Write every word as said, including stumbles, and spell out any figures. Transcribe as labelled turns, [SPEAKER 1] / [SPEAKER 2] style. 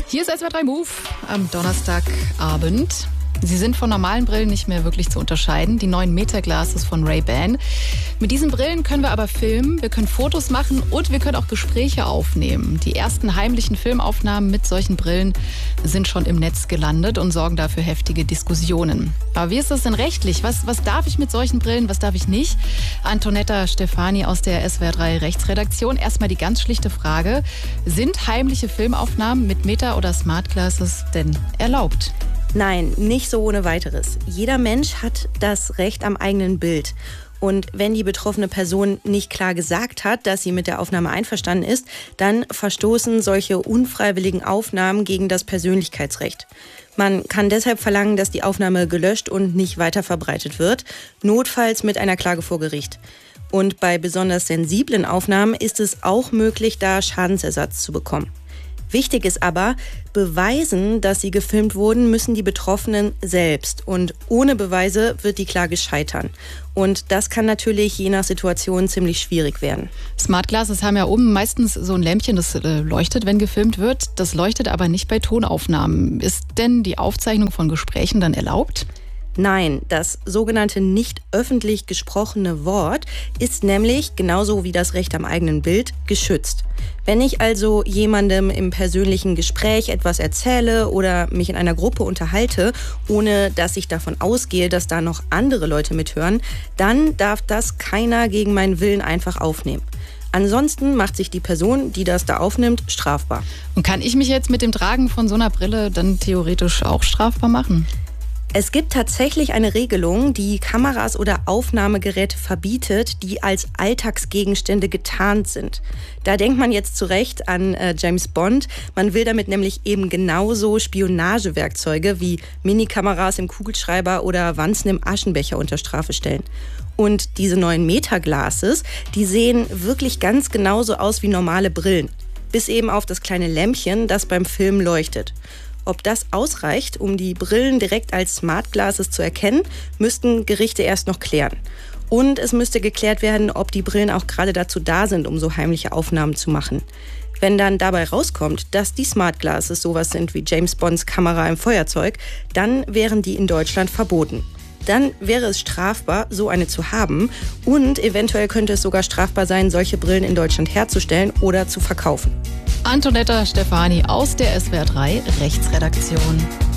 [SPEAKER 1] Hier ist S W R drei Move am Donnerstagabend. Sie sind von normalen Brillen nicht mehr wirklich zu unterscheiden. Die neuen Meta-Glasses von Ray-Ban. Mit diesen Brillen können wir aber filmen, wir können Fotos machen und wir können auch Gespräche aufnehmen. Die ersten heimlichen Filmaufnahmen mit solchen Brillen sind schon im Netz gelandet und sorgen dafür heftige Diskussionen. Aber wie ist das denn rechtlich? Was, was darf ich mit solchen Brillen, was darf ich nicht? Antonetta Stefani aus der S W R drei Rechtsredaktion. Erstmal die ganz schlichte Frage. Sind heimliche Filmaufnahmen mit Meta- oder Smart Glasses denn erlaubt?
[SPEAKER 2] Nein, nicht so ohne weiteres. Jeder Mensch hat das Recht am eigenen Bild. Und wenn die betroffene Person nicht klar gesagt hat, dass sie mit der Aufnahme einverstanden ist, dann verstoßen solche unfreiwilligen Aufnahmen gegen das Persönlichkeitsrecht. Man kann deshalb verlangen, dass die Aufnahme gelöscht und nicht weiter verbreitet wird, notfalls mit einer Klage vor Gericht. Und bei besonders sensiblen Aufnahmen ist es auch möglich, da Schadensersatz zu bekommen. Wichtig ist aber, beweisen, dass sie gefilmt wurden, müssen die Betroffenen selbst. Und ohne Beweise wird die Klage scheitern. Und das kann natürlich je nach Situation ziemlich schwierig werden.
[SPEAKER 1] Smart Glasses haben ja oben meistens so ein Lämpchen, das äh, leuchtet, wenn gefilmt wird. Das leuchtet aber nicht bei Tonaufnahmen. Ist denn die Aufzeichnung von Gesprächen dann erlaubt?
[SPEAKER 2] Nein, das sogenannte nicht öffentlich gesprochene Wort ist nämlich, genauso wie das Recht am eigenen Bild, geschützt. Wenn ich also jemandem im persönlichen Gespräch etwas erzähle oder mich in einer Gruppe unterhalte, ohne dass ich davon ausgehe, dass da noch andere Leute mithören, dann darf das keiner gegen meinen Willen einfach aufnehmen. Ansonsten macht sich die Person, die das da aufnimmt, strafbar.
[SPEAKER 1] Und kann ich mich jetzt mit dem Tragen von so einer Brille dann theoretisch auch strafbar machen?
[SPEAKER 2] Es gibt tatsächlich eine Regelung, die Kameras oder Aufnahmegeräte verbietet, die als Alltagsgegenstände getarnt sind. Da denkt man jetzt zu Recht an äh, James Bond. Man will damit nämlich eben genauso Spionagewerkzeuge wie Minikameras im Kugelschreiber oder Wanzen im Aschenbecher unter Strafe stellen. Und diese neuen Meta-Glasses, die sehen wirklich ganz genauso aus wie normale Brillen. Bis eben auf das kleine Lämpchen, das beim Film leuchtet. Ob das ausreicht, um die Brillen direkt als Smart Glasses zu erkennen, müssten Gerichte erst noch klären. Und es müsste geklärt werden, ob die Brillen auch gerade dazu da sind, um so heimliche Aufnahmen zu machen. Wenn dann dabei rauskommt, dass die Smart Glasses sowas sind wie James Bonds Kamera im Feuerzeug, dann wären die in Deutschland verboten. Dann wäre es strafbar, so eine zu haben. Und eventuell könnte es sogar strafbar sein, solche Brillen in Deutschland herzustellen oder zu verkaufen.
[SPEAKER 1] Antonetta Stefani aus der S W R drei Rechtsredaktion.